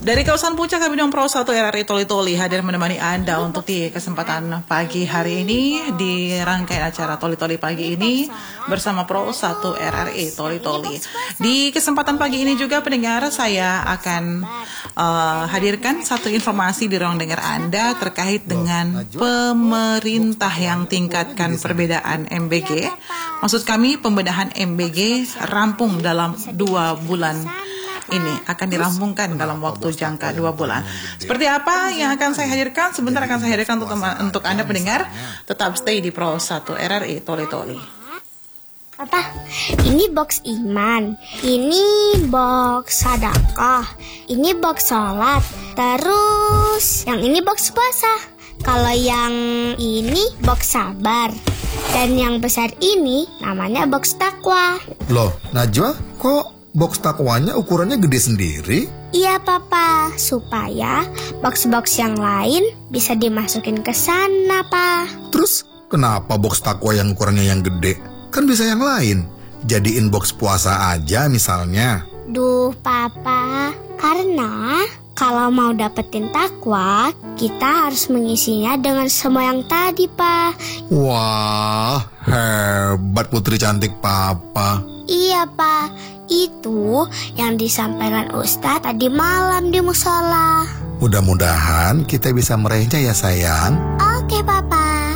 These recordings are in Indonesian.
Dari kawasan Puncak Kabinong Pro 1 RRI Toli-Toli hadir menemani Anda untuk di kesempatan pagi hari ini di rangkaian acara Toli-Toli pagi ini bersama Pro 1 RRI Toli-Toli. Di kesempatan pagi ini juga pendengar saya akan hadirkan satu informasi di ruang dengar Anda terkait dengan pemerintah yang tingkatkan perbedaan MBG. Maksud kami pembedahan MBG rampung dalam 2 bulan. Ini akan dirampungkan dalam waktu jangka 2 bulan. Seperti apa yang akan saya hadirkan? Sebentar akan saya hadirkan untuk Anda pendengar. Tetap stay di Pro 1 RRI Toli-Toli. Papa, ini box iman, ini box sedekah, ini box sholat, terus yang ini box puasa. Kalau yang ini box sabar, dan yang besar ini namanya box takwa. Loh, Najwa, kok box takwanya ukurannya gede sendiri? Iya Papa, supaya box-box yang lain bisa dimasukin ke sana, Pak. Terus kenapa box takwa yang ukurannya yang gede? Kan bisa yang lain. Jadiin box puasa aja misalnya. Duh Papa, karena kalau mau dapetin takwa, kita harus mengisinya dengan semua yang tadi, Pak. Wah, hebat putri cantik Papa. Iya, Pak. Itu yang disampaikan Ustadz tadi malam di musola. Mudah-mudahan kita bisa meraihnya ya sayang. Oke, Papa.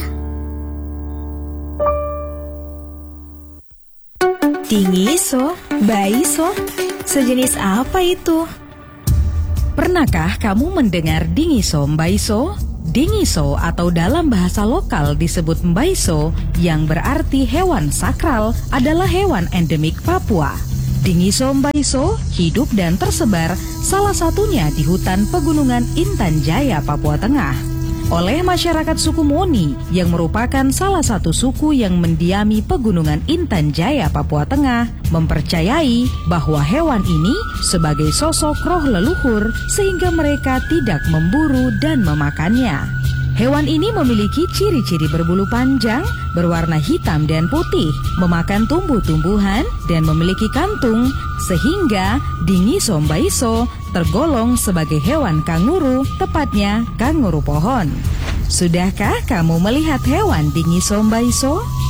Dingiso, baiso, sejenis apa itu? Pernahkah kamu mendengar dingiso mbaiso? Dingiso atau dalam bahasa lokal disebut mbaiso yang berarti hewan sakral adalah hewan endemik Papua. Dingiso mbaiso hidup dan tersebar salah satunya di hutan pegunungan Intan Jaya, Papua Tengah. Oleh masyarakat suku Moni yang merupakan salah satu suku yang mendiami pegunungan Intan Jaya, Papua Tengah, mempercayai bahwa hewan ini sebagai sosok roh leluhur sehingga mereka tidak memburu dan memakannya. Hewan ini memiliki ciri-ciri berbulu panjang, berwarna hitam dan putih, memakan tumbuh-tumbuhan, dan memiliki kantung, sehingga dingiso mbaiso tergolong sebagai hewan kanguru, tepatnya kanguru pohon. Sudahkah kamu melihat hewan dingiso mbaiso?